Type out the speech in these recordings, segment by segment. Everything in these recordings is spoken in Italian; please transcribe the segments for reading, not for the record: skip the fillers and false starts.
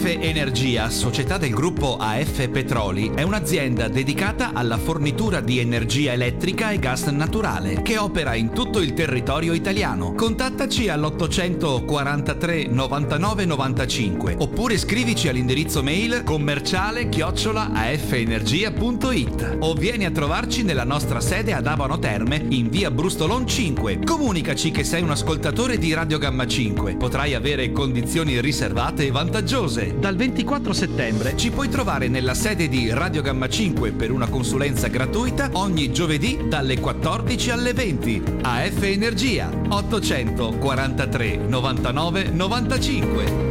AF Energia, società del gruppo AF Petroli, è un'azienda dedicata alla fornitura di energia elettrica e gas naturale, che opera in tutto il territorio italiano. Contattaci all'843 99 95 oppure scrivici all'indirizzo mail commerciale@afenergia.it o vieni a trovarci nella nostra sede ad Abano Terme in via Brustolon 5. Comunicaci che sei un ascoltatore di Radio Gamma 5. Potrai avere condizioni riservate e vantaggiose. Dal 24 settembre ci puoi trovare nella sede di Radio Gamma 5 per una consulenza gratuita ogni giovedì dalle 14 alle 20. AF Energia 843 99 95.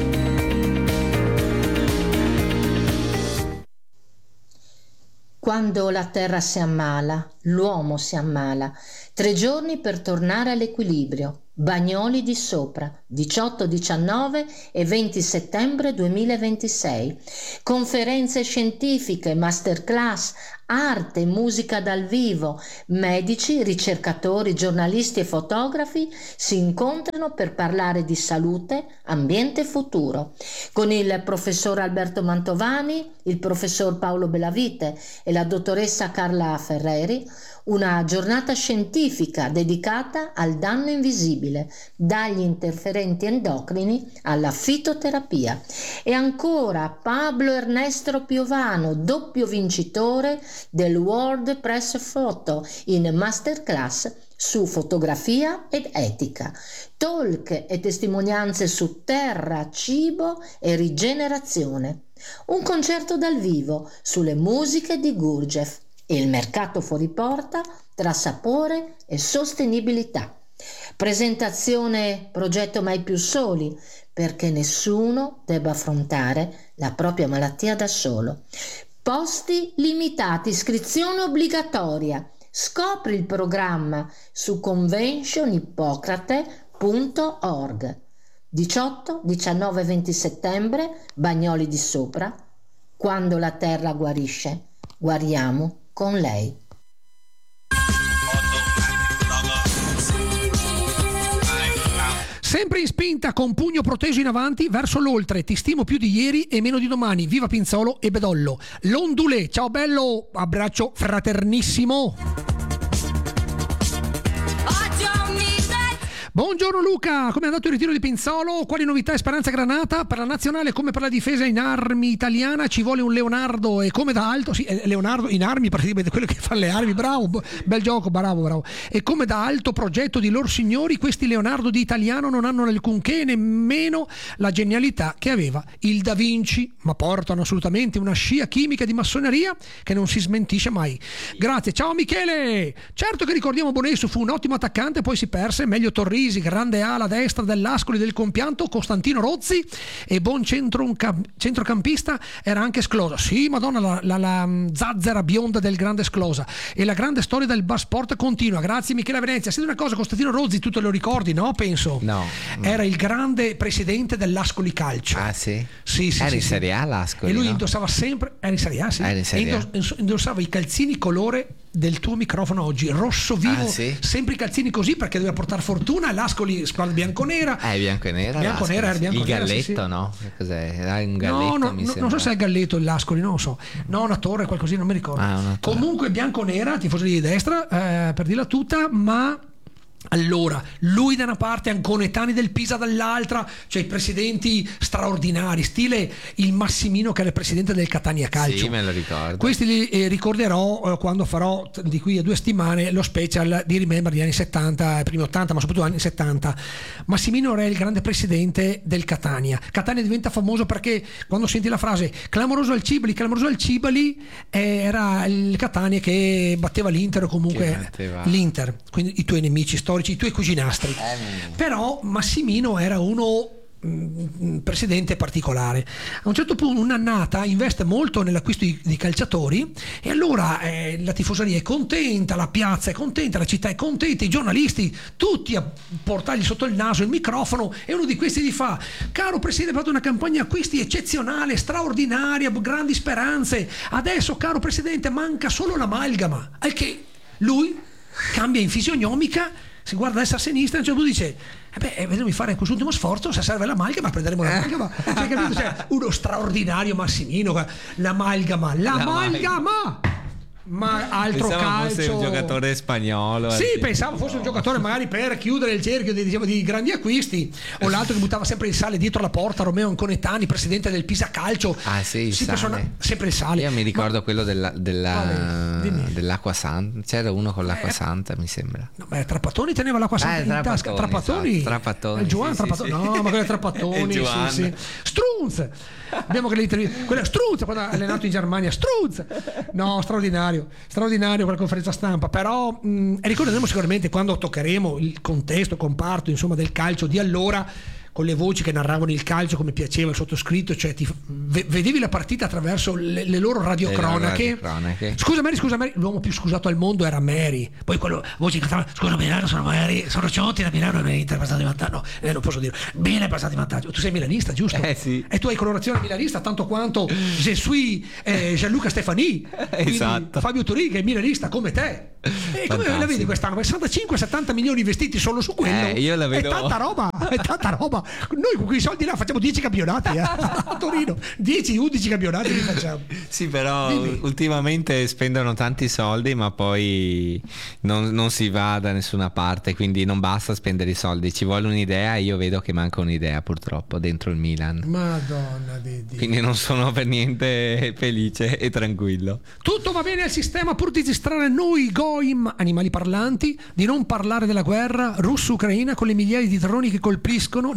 Quando la terra si ammala, l'uomo si ammala. 3 giorni per tornare all'equilibrio. Bagnoli di Sopra, 18, 19 e 20 settembre 2026. Conferenze scientifiche, masterclass, arte, musica dal vivo. Medici, ricercatori, giornalisti e fotografi si incontrano per parlare di salute, ambiente e futuro. Con il professor Alberto Mantovani, il professor Paolo Bellavite e la dottoressa Carla Ferreri. Una giornata scientifica dedicata al danno invisibile, dagli interferenti endocrini alla fitoterapia. E ancora Pablo Ernesto Piovano, doppio vincitore del World Press Photo in masterclass su fotografia ed etica, talk e testimonianze su terra, cibo e rigenerazione. Un concerto dal vivo sulle musiche di Gurdjieff. Il mercato fuori porta tra sapore e sostenibilità. Presentazione progetto Mai più soli, perché nessuno debba affrontare la propria malattia da solo. Posti limitati, iscrizione obbligatoria. Scopri il programma su conventionhippocrate.org. 18, 19 e 20 settembre, Bagnoli di Sopra. Quando la terra guarisce, guariamo con lei. Sempre in spinta, con pugno proteso in avanti verso l'oltre. Ti stimo più di ieri e meno di domani. Viva Pinzolo e Bedollo. L'Ondulé, ciao bello, abbraccio fraternissimo. Buongiorno Luca, come è andato il ritiro di Pinzolo? Quali novità e speranza Granata? Per la nazionale come per la difesa in armi italiana ci vuole un Leonardo, e come da alto, sì, Leonardo in armi, praticamente quello che fa le armi, bravo, bel gioco, bravo. E come da alto progetto di lor signori, questi Leonardo di italiano non hanno alcunché, nemmeno la genialità che aveva il Da Vinci, ma portano assolutamente una scia chimica di massoneria che non si smentisce mai. Grazie, ciao Michele! Certo che ricordiamo Bonesso, fu un ottimo attaccante, poi si perse, meglio Torrisi, grande ala destra dell'Ascoli del compianto, Costantino Rozzi, e buon centrocampista era anche Sclosa. Sì, madonna, la zazzera bionda del grande Sclosa. E la grande storia del bar sport continua. Grazie Michele Venezia. Senti una cosa, Costantino Rozzi, tu te lo ricordi, no? Penso. No. Era il grande presidente dell'Ascoli Calcio. Ah sì? Sì. Era in Serie A l'Ascoli, e lui no? indossava sempre, era in Serie A, sì. Era in Serie A. Indossava i calzini colore del tuo microfono oggi, rosso vivo, sì? sempre i calzini così perché doveva portare fortuna. L'Ascoli squadra bianconera. Bianconera. Il galletto, sì. No? Cos'è? Era un galletto, non so se è il galletto l'Ascoli, non lo so. No, una torre, qualcosì, non mi ricordo. Comunque bianconera, tifoso di destra, per dirla tutta, ma allora lui da una parte, Anconetani del Pisa dall'altra, cioè i presidenti straordinari, stile il Massimino che era il presidente del Catania Calcio. Sì, me lo ricordo. Questi li ricorderò quando farò di qui a 2 settimane lo special di Remember degli anni 70, primi 80, ma soprattutto anni 70. Massimino era il grande presidente del Catania. Catania diventa famoso perché quando senti la frase clamoroso al Cibali, era il Catania che batteva l'Inter, o comunque l'Inter, quindi i tuoi nemici storici, i tuoi cuginastri. Però Massimino era uno presidente particolare. A un certo punto, un'annata, investe molto nell'acquisto di calciatori, e allora la tifoseria è contenta, la piazza è contenta, la città è contenta, i giornalisti tutti a portargli sotto il naso il microfono, e uno di questi gli fa: caro presidente, ha fatto una campagna acquisti eccezionale, straordinaria, grandi speranze, adesso caro presidente manca solo l'amalgama. Al che lui cambia in fisionomica, si guarda a destra e a sinistra e a un certo punto dice vediamo di fare quest'ultimo sforzo, se serve l'amalgama prenderemo l'amalgama. Cioè, capito? Cioè, uno straordinario Massimino, l'amalgama. Ma altro pensavo calcio, fosse un giocatore spagnolo. Sì, pensavo fosse un giocatore magari per chiudere il cerchio di grandi acquisti, o l'altro che buttava sempre il sale dietro la porta, Romeo Anconetani, presidente del Pisa Calcio. Sì, il sale. Sempre il sale. Io mi ricordo quello dell'acqua santa, c'era uno con l'acqua santa, mi sembra. No, Trapattoni teneva l'acqua santa in tasca. Trapattoni, Trapattoni, Giovanni Trapattoni. No, ma quello è Trapattoni. Sì. Strunz. Abbiamo quella Strunz quando ha allenato in Germania. Strunz. No, straordinario quella conferenza stampa. Però ricorderemo sicuramente quando toccheremo il contesto, comparto insomma del calcio di allora, con le voci che narravano il calcio come piaceva il sottoscritto, cioè vedevi la partita attraverso le loro radiocronache. Scusa Mary, l'uomo più scusato al mondo era Mary, poi quello voci che cantavano scusa Milano, sono Mary, sono Ciotti da Milano e Inter passato in vantaggio. No, non posso dire bene passato in vantaggio. Tu sei milanista, giusto? Sì. E tu hai colorazione milanista tanto quanto Je suis Gianluca Stefani. Esatto. Fabio Turì che è milanista come te. E come la vedi quest'anno? 65-70 milioni investiti solo su quello. Io la vedo. È tanta roba. Noi con quei soldi là facciamo 10 campionati a Torino, 10-11 campionati li facciamo. Sì, però ultimamente spendono tanti soldi, ma poi non si va da nessuna parte, quindi non basta spendere i soldi, ci vuole un'idea. Io vedo che manca un'idea purtroppo dentro il Milan. Madonna di Dio. Quindi non sono per niente felice e tranquillo. Tutto va bene al sistema pur di distrarre noi goim, animali parlanti, di non parlare della guerra russo-ucraina con le migliaia di droni che colpiscono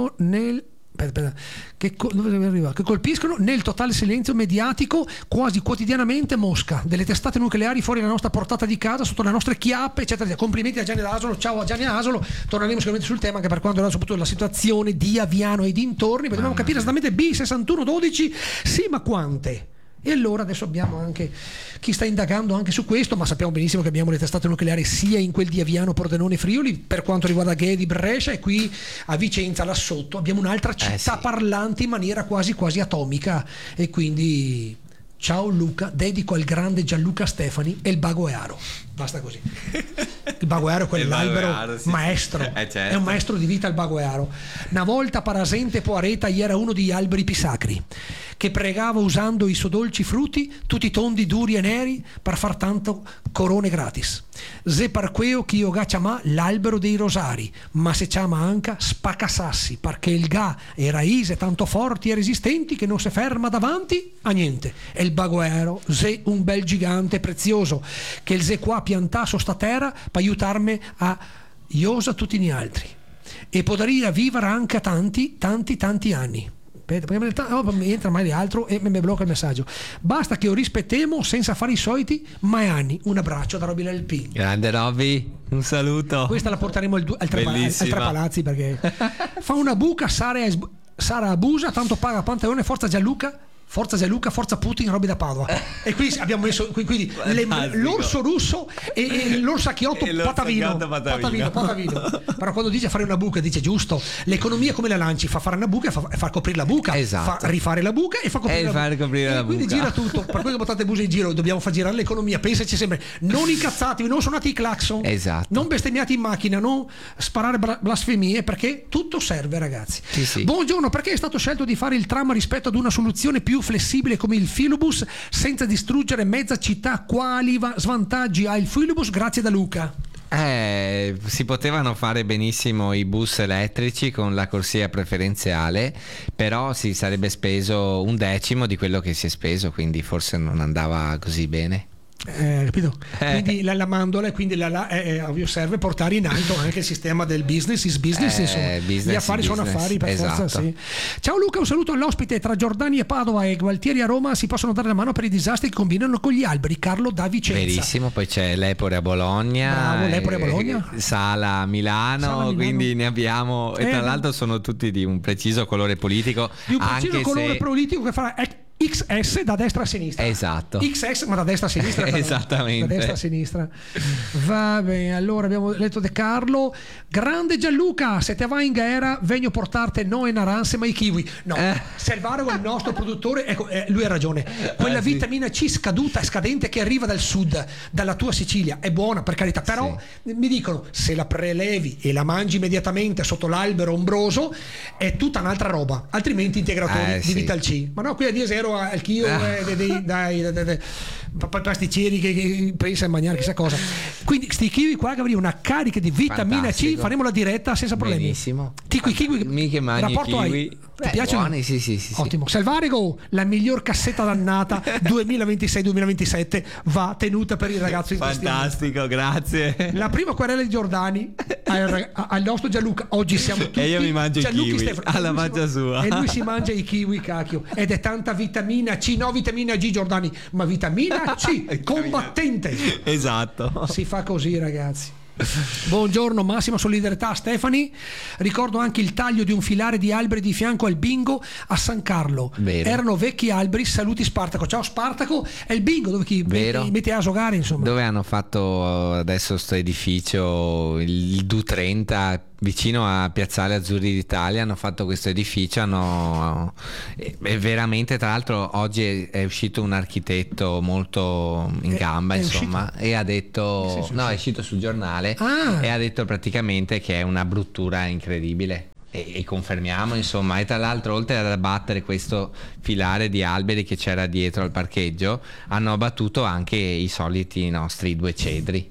che colpiscono nel totale silenzio mediatico quasi quotidianamente Mosca, delle testate nucleari fuori dalla nostra portata di casa, sotto le nostre chiappe, eccetera. Complimenti a Gianni D'Asolo, ciao a Gianni D'Asolo. Torneremo sicuramente sul tema anche per quanto riguarda soprattutto la situazione di Aviano e dintorni. Dobbiamo capire esattamente B6112, sì, ma quante? E allora adesso abbiamo anche chi sta indagando anche su questo, ma sappiamo benissimo che abbiamo le testate nucleari sia in quel di Aviano, Pordenone, Friuli, per quanto riguarda Ghedi, Brescia, e qui a Vicenza, là sotto, abbiamo un'altra città parlante in maniera quasi atomica. E quindi ciao Luca, dedico al grande Gianluca Stefani e il Bagoearo. Basta così. Il Bagoearo è quell'albero maestro, certo. È un maestro di vita il Bagoearo. Una volta parasente poareta era uno degli alberi più sacri, che pregava usando i suoi dolci frutti, tutti tondi, duri e neri, per far tanto corone gratis. Se parqueo chi io chiama l'albero dei rosari, ma se chiama anche spaccasassi, perché il ga e raise tanto forti e resistenti che non si ferma davanti a niente. E il Bagoearo, se un bel gigante prezioso, che il se qua piantasso sta terra per aiutarmi a iosa tutti gli altri. E podaria vivere anche tanti anni. Mi entra mai altro e mi blocca il messaggio. Basta che lo rispettiamo senza fare i soliti mai anni. Un abbraccio da Robby LP. Grande Robby, un saluto. Questa la porteremo al Tre Palazzi, perché fa una buca Sara abusa, tanto paga Panteone, forza Gianluca, forza Putin, Robby da Padova. E qui abbiamo messo quindi l'orso russo e l'orsacchiotto patavino. Però quando dice fare una buca dice giusto, l'economia come la lanci? Fa fare una buca e fa coprire la buca, esatto. Fa rifare la buca e fa coprire la buca. Quindi gira tutto. Per cui buttate buse in giro, dobbiamo far girare l'economia. Pensaci sempre, non incazzatevi, non suonate i clacson, esatto. Non bestemmiate in macchina, non sparare blasfemie, perché tutto serve, ragazzi. Sì. Buongiorno, perché è stato scelto di fare il tram rispetto ad una soluzione più flessibile come il filobus senza distruggere mezza città? Quali svantaggi ha il filobus? Grazie da Luca. Si potevano fare benissimo i bus elettrici con la corsia preferenziale, però si sarebbe speso 1/10 di quello che si è speso, quindi forse non andava così bene. Capito? Quindi la mandola, quindi serve portare in alto anche il sistema del business is business, insomma. Gli affari sono affari, per forza, sì. Ciao Luca, un saluto all'ospite. Tra Giordani e Padova e Gualtieri a Roma si possono dare la mano per i disastri che combinano con gli alberi. Carlo da Vicenza. Verissimo, poi c'è l'Epore a Bologna. Bravo, l'Epore a Bologna. Sala a Milano, quindi ne abbiamo, e tra l'altro sono tutti di un preciso colore politico. Di un preciso colore politico che farà XS da destra a sinistra. Esatto. XS ma da destra a sinistra. Esattamente. Da destra a sinistra. Va bene, allora abbiamo letto De Carlo. Grande Gianluca, se te vai in guerra vengo a portarti no e naranze ma i kiwi. No, Selvaro è il nostro produttore, ecco, lui ha ragione. Quella vitamina C scaduta e scadente che arriva dal sud, dalla tua Sicilia, è buona per carità, però mi dicono se la prelevi e la mangi immediatamente sotto l'albero ombroso è tutta un'altra roba, altrimenti integratori di Vital C. Ma no, qui a 10 euro al chilo dai pasticceri che pensa a mangiare chissà cosa. Quindi sti kiwi qua che avranno una carica di vitamina Fantastico. C, faremo la diretta senza problemi. Benissimo. Ti kiwi mica mangi rapporto kiwi. Ti piacciono? Buoni, sì. Ottimo. Selvarigo, la miglior cassetta dannata 2026-2027 va tenuta per il ragazzo in questione. Fantastico, grazie. La prima querela di Giordani al nostro Gianluca. Oggi siamo tutti E io mi mangio i Gianluca kiwi Stefano. alla faccia sua. E lui si mangia i kiwi, cacchio. Ed è tanta vitamina C, no vitamina G Giordani, ma vitamina C, combattente. Esatto. Si fa così, ragazzi. Buongiorno, massima solidarietà a Stefani. Ricordo anche il taglio di un filare di alberi di fianco al bingo a San Carlo. Vero. Erano vecchi alberi. Saluti Spartaco. Ciao Spartaco. È il bingo dove chi mette a giocare, insomma. Dove hanno fatto adesso sto edificio, il Du30, vicino a Piazzale Azzurri d'Italia, hanno fatto questo edificio, è veramente, tra l'altro oggi è uscito un architetto molto in gamba, insomma, e ha detto è uscito sul giornale e ha detto praticamente che è una bruttura incredibile. E confermiamo, insomma, e tra l'altro oltre ad abbattere questo filare di alberi che c'era dietro al parcheggio, hanno abbattuto anche i soliti nostri 2 cedri.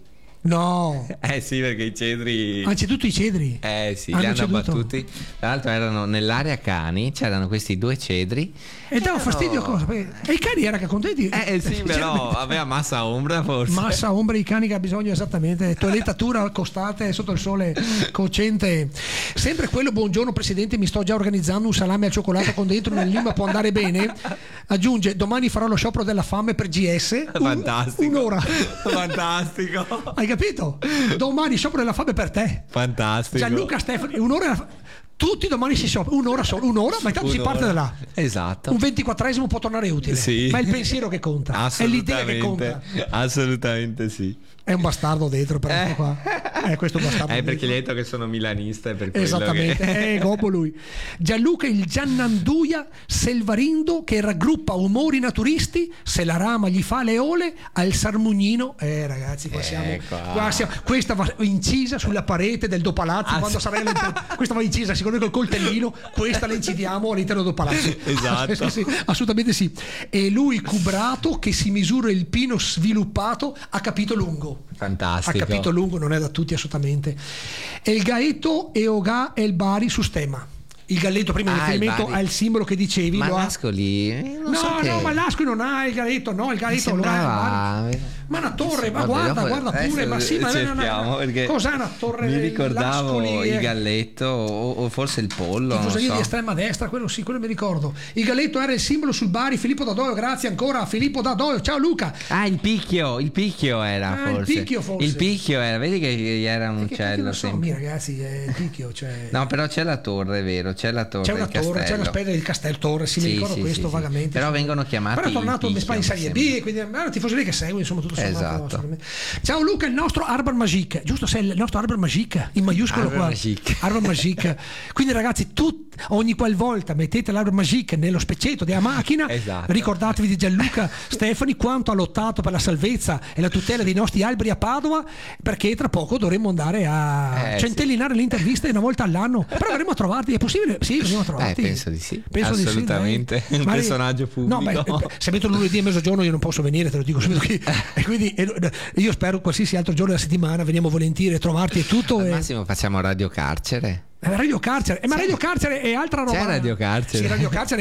No. Sì, perché i cedri. Anzitutto i cedri. Sì, li hanno abbattuti. Tra l'altro erano nell'area cani, c'erano questi 2 cedri. E dava fastidio cosa? E i cani erano contenti? Sì, però aveva massa ombra forse. Massa ombra, i cani che ha bisogno esattamente. Toilettatura costate sotto il sole cocente. Sempre quello, buongiorno Presidente, mi sto già organizzando un salame al cioccolato con dentro nel lima, può andare bene. Aggiunge, domani farò lo sciopero della fame per GS. Fantastico. Un'ora. Fantastico. Hai capito? Domani sciopero della fame per te. Fantastico. Gianluca Stefani, un'ora. Tutti domani si sciopero, un'ora solo, ma intanto si parte da là. Esatto. Un 24esimo può tornare utile. Sì. Ma è il pensiero che conta, è l'idea che conta. Assolutamente sì. È un bastardo dentro per qua. Questo bastardo. Perché dentro. gli hai detto che sono milanista e per quello esattamente, che... gobbo lui. Gianluca il Giannanduia Selvarindo che raggruppa umori naturisti, se la rama gli fa le ole al Sarmugnino. Ragazzi, qua siamo. Questa va incisa sulla parete del Dopalazzo quando sarà questa va incisa secondo me col coltellino, questa la incidiamo all'interno del Palazzo. Esatto. Sì, assolutamente sì. E lui cubrato che si misura il pino sviluppato a capito lungo. Fantastico. A capito lungo, non è da tutti assolutamente. E il Gaeto e Oga e il Bari su stemma. Il galletto prima in riferimento al simbolo che dicevi. Ma Lascoli no, ma Lascoli non ha il galletto, no, il galletto lo ha. Ma una torre, ma guarda pure, ma sì, ma cos'è una torre? Mi ricordavo il galletto o forse il pollo. Tifoseria di estrema destra, quello sì, quello mi ricordo. Il galletto era il simbolo sul Bari, Filippo D'Adoio, grazie ancora a Filippo D'Adoio. Ciao Luca. Il picchio era forse. Il picchio era, vedi che era un uccello. Non so, ragazzi, il picchio, cioè. No, però c'è la torre, è vero, c'è la torre. C'è una torre, c'è una specie del castello torre, mi ricordo questo vagamente. Però vengono chiamati. Però è tornato in Spagna in Serie B, quindi è una tifoseria che segue, insomma, tutto sommato. Esatto. Ciao Luca, il nostro Arbar Magique, giusto? Sei il nostro Arbar Magique in maiuscolo qua. Arbar Magique. Quindi ragazzi, ogni qualvolta mettete l'Arbar Magique nello specchietto della macchina, ricordatevi di Gianluca Stefani quanto ha lottato per la salvezza e la tutela dei nostri alberi a Padova, perché tra poco dovremmo andare a centellinare le interviste una volta all'anno. Però verremo a trovarti, è possibile? Sì, verremo a trovarti. Penso di sì. Assolutamente. Un personaggio pubblico. No, se metto lunedì a mezzogiorno io non posso venire, te lo dico subito qui. E quindi io spero qualsiasi altro giorno della settimana veniamo volentieri a trovarti e tutto. Al massimo facciamo Radio Carcere. Radio Carcere, ma Radio Carcere è altra roba. C'è Radio Carcere. Sì, Radio Carcere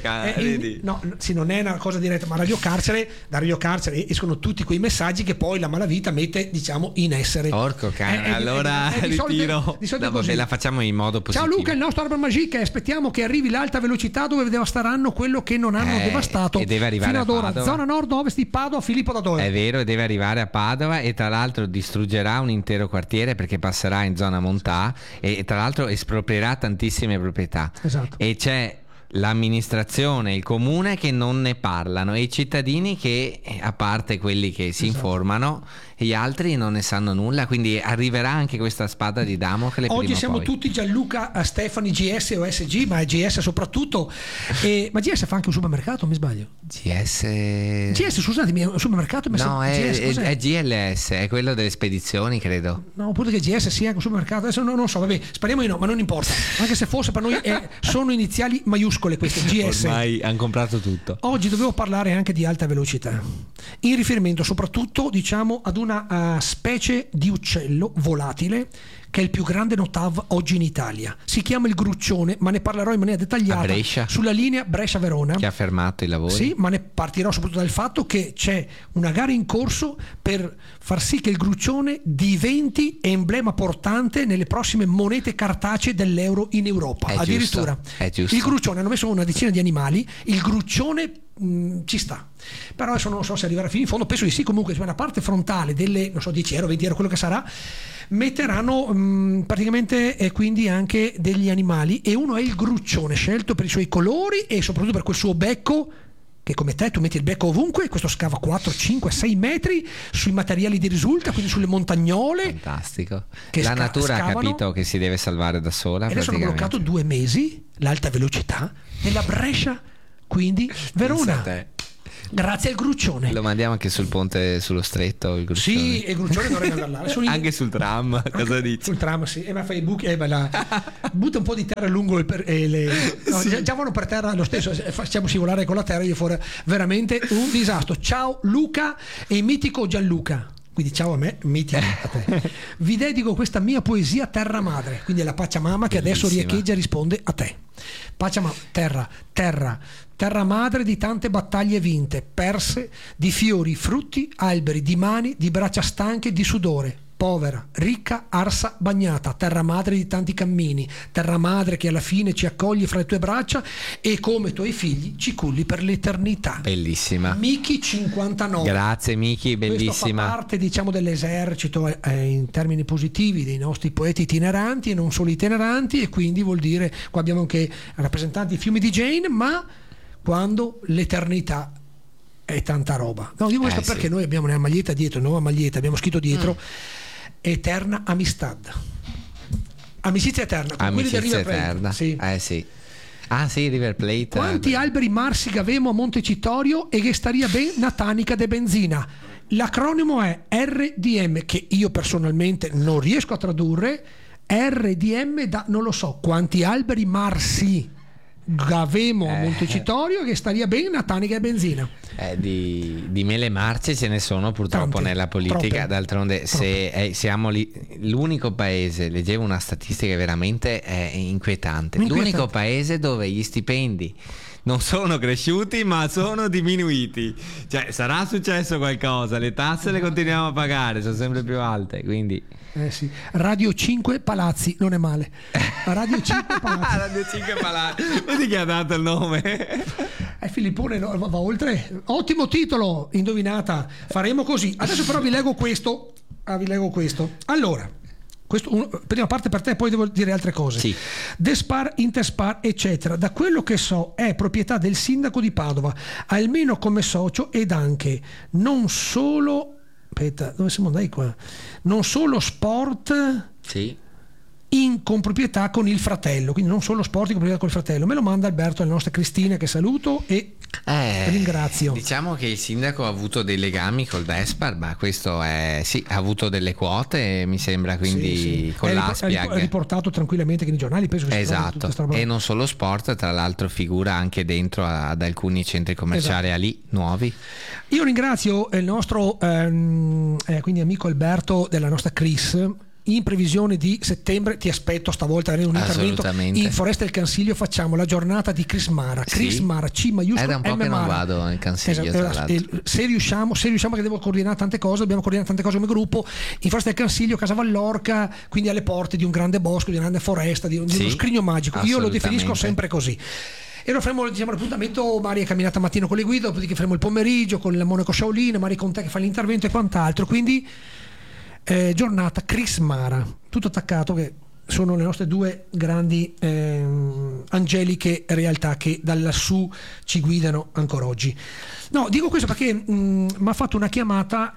non è una cosa diretta, ma da Radio Carcere escono tutti quei messaggi che poi la malavita mette, diciamo, in essere. Porco cane, allora ritiro. Vabbè, la facciamo in modo positivo. Ciao Luca, il nostro Arbar Magique, aspettiamo che arrivi l'alta velocità dove devasteranno quello che non hanno devastato e deve arrivare fino ad ora. Padova. Zona nord-ovest di Padova, Filippo D'Adoio. È vero, deve arrivare a Padova e tra l'altro distruggerà un intero quartiere perché passerà in zona Montà e tra l'altro esproprierà tantissime proprietà. Esatto. E c'è l'amministrazione, il comune che non ne parlano e i cittadini che, a parte quelli che si informano, gli altri non ne sanno nulla, quindi arriverà anche questa spada di Damocle. Oggi siamo tutti Gianluca, Stefani, GS o SG, ma è GS soprattutto. Ma GS fa anche un supermercato, mi sbaglio? GS, scusatemi, un supermercato? No, è GLS, è quello delle spedizioni, credo. No, oppure che GS sia anche un supermercato, adesso non so, vabbè, speriamo di no, ma non importa. Anche se fosse, per noi sono iniziali maiuscole queste, GS. Ormai hanno comprato tutto. Oggi dovevo parlare anche di alta velocità, in riferimento soprattutto, diciamo, ad una specie di uccello volatile che è il più grande notav oggi in Italia. Si chiama il gruccione, ma ne parlerò in maniera dettagliata sulla linea Brescia-Verona, che ha fermato i lavori. Sì, ma ne partirò soprattutto dal fatto che c'è una gara in corso per far sì che il gruccione diventi emblema portante nelle prossime monete cartacee dell'euro in Europa. Addirittura è giusto. Il gruccione, hanno messo una decina di animali, il gruccione ci sta, però adesso non so se arriverà fino in fondo, penso di sì. Comunque sulla parte frontale delle, non so, 10 euro, 20 euro, quello che sarà, metteranno praticamente quindi anche degli animali, e uno è il gruccione, scelto per i suoi colori e soprattutto per quel suo becco, che come te tu metti il becco ovunque. Questo scava 4, 5, 6 metri sui materiali di risulta, quindi sulle montagnole. Fantastico. La natura ha capito che si deve salvare da sola, e adesso hanno bloccato 2 mesi l'alta velocità della Brescia, quindi Verona, grazie al gruccione. Lo mandiamo anche sul ponte, sullo stretto, il gruccione. Sì, e il gruccione dovrebbe andare là. Anche sul tram, cosa dici? Sul tram, sì. Ma fai i buchi, butta un po' di terra lungo no, già vanno per terra lo stesso, facciamo scivolare con la terra, io fuori veramente un disastro. Ciao Luca e mitico Gianluca. Quindi ciao a me, mitico a te. Vi dedico questa mia poesia terra madre, quindi è la Pachamama che adesso riecheggia e risponde a te. Pachamama, terra madre di tante battaglie vinte, perse, di fiori, frutti, alberi, di mani, di braccia stanche, di sudore. Povera, ricca, arsa, bagnata, terra madre di tanti cammini, terra madre che alla fine ci accogli fra le tue braccia e come tuoi figli ci culli per l'eternità. Bellissima. Miki 59. Grazie Miki, bellissima. Questo fa parte, diciamo, dell'esercito in termini positivi dei nostri poeti itineranti e non solo itineranti, e quindi vuol dire, qua abbiamo anche rappresentanti di Fiumi di Jane, ma quando l'eternità è tanta roba. No, dico questo perché noi abbiamo nella maglietta dietro, nuova maglietta, abbiamo scritto dietro Eterna Amistad, amicizia eterna, con quelli del River Plate. Sì. Sì. Ah sì, River Plate. Quanti alberi marsi che avemo a Montecitorio e che staria ben una tanica de benzina. L'acronimo è RDM, che io personalmente non riesco a tradurre. RDM da non lo so quanti alberi marsi avemo a Montecitorio che staria bene una tanica e benzina. Di mele marce ce ne sono purtroppo tante, nella politica, troppe, d'altronde se siamo l'unico paese, leggevo una statistica veramente inquietante, l'unico paese dove gli stipendi non sono cresciuti ma sono diminuiti, cioè sarà successo qualcosa, le tasse le continuiamo a pagare, sono sempre più alte, quindi sì. Radio 5 Palazzi non è male. Radio 5 Palazzi. Radio 5 Palazzi, vedi che ha dato il nome. Filippone va oltre. Ottimo titolo, indovinata. Faremo così. Adesso però vi leggo questo. Allora, prima parte per te, poi devo dire altre cose. Sì. Despar, Interspar, eccetera. Da quello che so è proprietà del sindaco di Padova, almeno come socio, ed anche non solo. Aspetta, dove siamo andati qua? Non solo sport. Sì. Con proprietà con il fratello, quindi non solo sport in proprietà con il fratello. Me lo manda Alberto, la nostra Cristina, che saluto e ringrazio. Diciamo che il sindaco ha avuto dei legami col Despar, ma questo ha avuto delle quote, mi sembra, quindi con l'Aspiag è riportato tranquillamente che nei giornali, penso che esatto, e non solo sport, tra l'altro figura anche dentro ad alcuni centri commerciali lì nuovi. Io ringrazio il nostro quindi amico Alberto della nostra Chris. In previsione di settembre ti aspetto stavolta un intervento in Foresta del Cansiglio. Facciamo la giornata di Chris Mara. Chris Mara, C maiuscolo, è da un po' M che non Mara. vado in Cansiglio, se riusciamo che devo coordinare tante cose, dobbiamo coordinare tante cose come gruppo. In Foresta del Cansiglio, Casa Vallorca, quindi alle porte di un grande bosco, di una grande foresta, di uno scrigno magico. Io lo definisco sempre così. E lo faremo, diciamo, l'appuntamento. Mari è camminata mattino con le guide, dopodiché faremo il pomeriggio con la Monaco Shaolin, Mari con te che fa l'intervento e quant'altro. Quindi giornata Chris Mara, tutto attaccato, che sono le nostre due grandi angeliche realtà che da lassù ci guidano ancora oggi. No, dico questo perché mi ha fatto una chiamata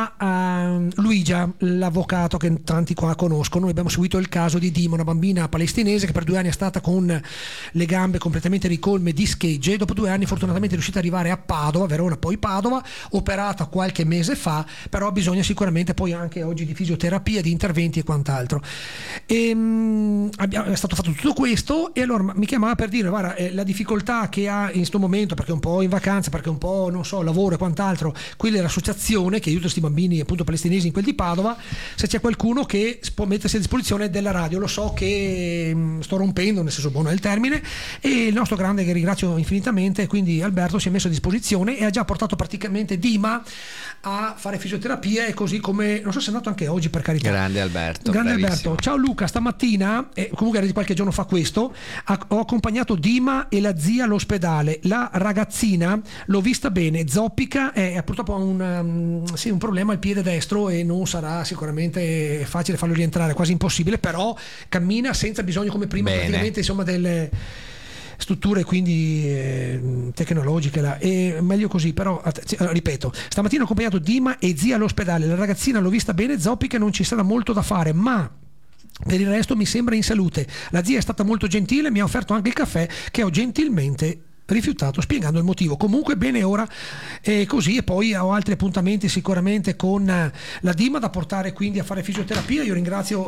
Luigia, l'avvocato che tanti qua conoscono. Noi abbiamo seguito il caso di Dima, una bambina palestinese che per 2 anni è stata con le gambe completamente ricolme di schegge. Dopo 2 anni fortunatamente è riuscita ad arrivare a Padova, Verona poi Padova, operata qualche mese fa, però bisogna sicuramente poi anche oggi di fisioterapia, di interventi e quant'altro. È stato fatto tutto questo e allora mi chiamava per dire guarda, la difficoltà che ha in questo momento, perché è un po' in vacanza, perché è un po' non so, lavoro e quant'altro, quella è l'associazione che aiuta questi bambini appunto palestinesi in quel di Padova, se c'è qualcuno che può mettersi a disposizione della radio. Lo so che sto rompendo, nel senso buono è il termine, e il nostro grande, che ringrazio infinitamente, quindi Alberto, si è messo a disposizione e ha già portato praticamente Dima a fare fisioterapia, e così come non so se è andato anche oggi, per carità. Grande Alberto. Ciao Luca, stamattina, comunque era di qualche giorno fa questo, ho accompagnato Dima e la zia all'ospedale. La ragazzina l'ho vista bene, zoppica, purtroppo ha un problema al piede destro e non sarà sicuramente facile farlo rientrare, quasi impossibile, però cammina senza bisogno come prima. Bene. Praticamente insomma delle strutture quindi tecnologiche è meglio così, però ripeto, stamattina ho accompagnato Dima e zia all'ospedale. La ragazzina l'ho vista bene, zoppica, non ci sarà molto da fare, ma per il resto mi sembra in salute. La zia è stata molto gentile, mi ha offerto anche il caffè che ho gentilmente rifiutato, spiegando il motivo. Comunque bene ora così, e poi ho altri appuntamenti sicuramente con la Dima da portare quindi a fare fisioterapia. Io ringrazio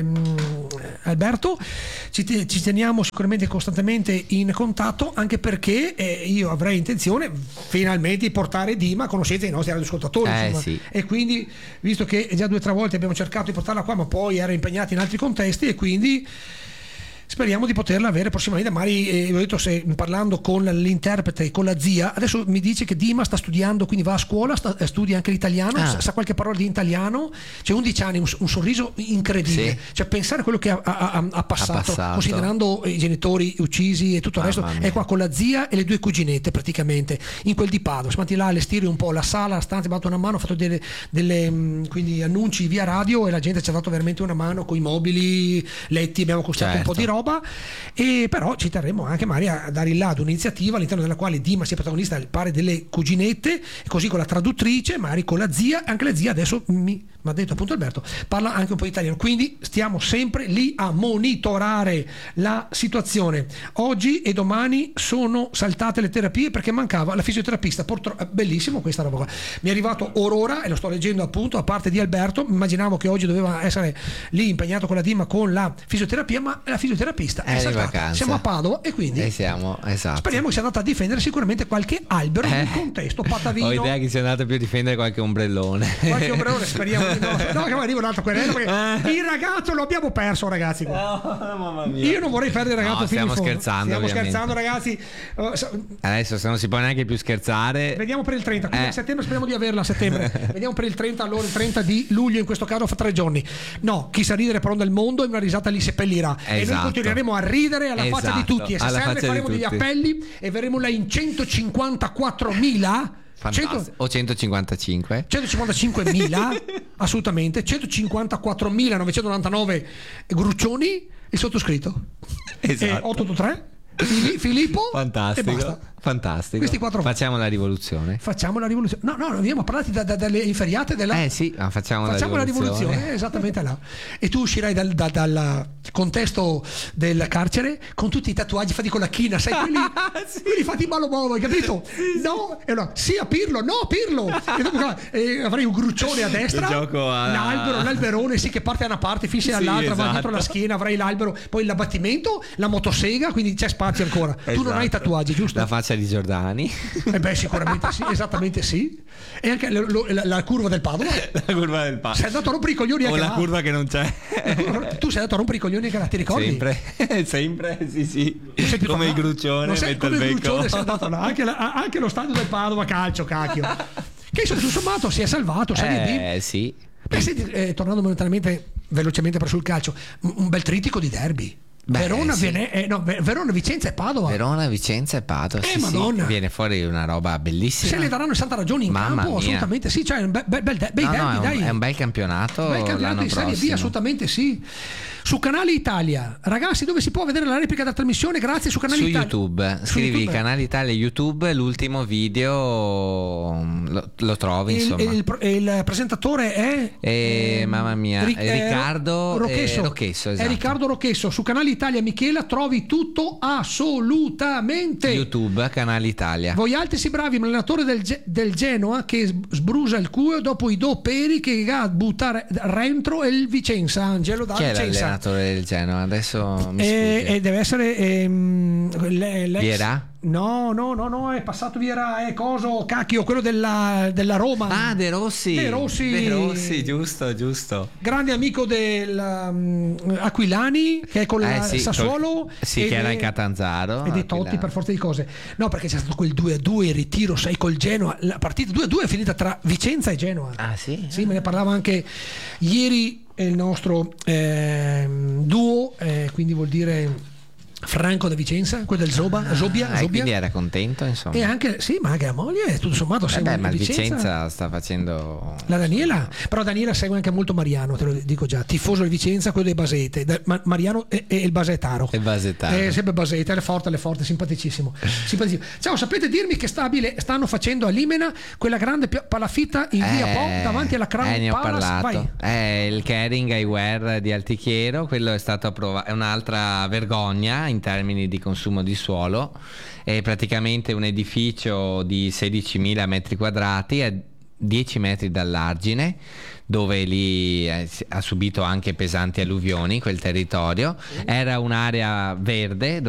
Alberto, ci teniamo sicuramente costantemente in contatto, anche perché io avrei intenzione finalmente di portare Dima a conoscenza dei nostri radioascoltatori, sì. E quindi, visto che già 2 o 3 volte abbiamo cercato di portarla qua ma poi era impegnata in altri contesti, e quindi speriamo di poterla avere prossimamente. Magari ho detto, se parlando con l'interprete e con la zia, adesso mi dice che Dima sta studiando, quindi va a scuola, studia anche l'italiano, sa qualche parola di italiano, c'è 11 anni, un sorriso incredibile, sì. Cioè pensare a quello che ha passato, considerando i genitori uccisi e tutto il resto, è qua con la zia e le 2 cuginette praticamente in quel di Padova. Siamo andati là a allestire un po' la sala, la stanza, abbiamo dato una mano, ho fatto delle quindi annunci via radio, e la gente ci ha dato veramente una mano con i mobili, letti, abbiamo costruito un po' di roba. E però ci terremo anche magari a dare il là ad un'iniziativa all'interno della quale Dima sia protagonista, al pari delle cuginette, e così con la traduttrice, magari con la zia. Anche la zia adesso mi ha detto appunto Alberto, parla anche un po' italiano, quindi stiamo sempre lì a monitorare la situazione. Oggi e domani sono saltate le terapie perché mancava la fisioterapista. Bellissimo questa roba qua. Mi è arrivato Aurora e lo sto leggendo appunto, a parte di Alberto. Immaginavo che oggi doveva essere lì impegnato con la Dima con la fisioterapia, ma la fisioterapista è saltata. Siamo a Padova e quindi esatto. Speriamo che sia andata a difendere sicuramente qualche albero in un contesto patavino. Ho idea che sia andata più a difendere qualche ombrellone. Speriamo. No, che arriva un altro querello, perché il ragazzo lo abbiamo perso, ragazzi. No, mamma mia. Io non vorrei perdere il ragazzo fino in fondo. Stiamo scherzando, ragazzi. Adesso se non si può neanche più scherzare. Vediamo per il 30, quindi a settembre speriamo di averla a settembre. Vediamo per il 30, allora il 30 di luglio, in questo caso fra 3 giorni. No, chi sa ridere per onda del mondo, e una risata li seppellirà. E noi continueremo a ridere alla faccia di tutti, e se serve faremo degli appelli e verremo là in 154.000. O 155.000 assolutamente, 154.999 gruccioni, il sottoscritto, esatto. 883 Filippo, fantastico, e basta. Fantastico. Questi 4 facciamo la rivoluzione. No, abbiamo parlato dalle inferiate della. Sì, facciamo la rivoluzione. Esattamente là. E tu uscirai dal contesto del carcere con tutti i tatuaggi fatti con la china, sai, quelli fatti malo, hai capito? No, e allora a Pirlo, no Pirlo. E dopo avrei un gruccione a destra, l'alberone che parte da una parte, fissa all'altra, va dietro la schiena, avrai l'albero, poi l'abbattimento, la motosega, quindi c'è spazio ancora. Tu non hai tatuaggi, giusto? La faccia di Giordani. Sicuramente sì, esattamente sì. E anche la curva del Padova. La curva del Padova. Sei andato a rompere i coglioni anche la curva che non c'è. Tu sei andato a rompere i coglioni anche là, ti ricordi? Sempre, sì. Come il gruccione, metto il becco. Sei andato là. Anche lo stadio del Padova calcio, cacchio. Che tutto sommato si è salvato, sai? Sì. Tornando momentaneamente velocemente però sul calcio, un bel trittico di derby. Beh, Verona, sì. Verona, Vicenza e Padova. Verona, Vicenza e Padova. Sì, Madonna. viene fuori una roba bellissima. Se le daranno 60 ragioni in Mamma campo, mia. assolutamente sì. Cioè, bei No, derby, dai. è un bel campionato. Bel campionato l'anno di Serie B, prossimo. assolutamente sì. Su Canale Italia, ragazzi, dove si può vedere la replica della trasmissione? Grazie, su Canale Su Italia. YouTube, Su scrivi YouTube. Canale Italia YouTube, l'ultimo video lo trovi, insomma. Il presentatore è mamma mia, Riccardo Rocchesso, È esatto. Riccardo Rocchesso. Su Canale Italia, Michela, trovi tutto assolutamente. YouTube, Canale Italia. Voi altri si bravi, ma l'allenatore del Genoa che sbrusa il culo dopo i due peri che va a buttare dentro il Vicenza, Angelo da Chi è Vicenza. l'allenatore del Genoa? Adesso mi sfugge. Deve essere l'ex. Vieira? No, è passato Vieira, è quello della Roma. Ah, De Rossi. De Rossi. De Rossi, giusto. Grande amico del Aquilani, che è con la Sì, Sassuolo. che era in Catanzaro. E dei Totti, Aquilani. per forza di cose. No, perché c'è stato quel 2-2, il ritiro 6 col Genoa. La partita 2-2 è finita tra Vicenza e Genoa. Ah, sì? Sì, me ne parlava anche ieri il nostro duo, quindi vuol dire Franco da Vicenza, quello del Zobia. Quindi era contento, insomma. E anche, sì, ma anche la moglie, tutto sommato segue ma il Vicenza. Vicenza sta facendo La Daniela, però Daniela segue anche molto Mariano, te lo dico già, tifoso del Vicenza, quello dei Basete. Mariano è il Basetaro. il Basetaro. È sempre Basete, è forte, simpaticissimo. Ciao, sapete dirmi che stanno facendo a Limena quella grande palafitta in via Po davanti alla Crown ne ho Palace? parlato. Vai. Il Kering Eyewear di Altichiero, quello è stato approvato, è un'altra vergogna in termini di consumo di suolo. È praticamente un edificio di 16.000 metri quadrati a 10 metri dall'argine, dove lì ha subito anche pesanti alluvioni quel territorio. Era un'area verde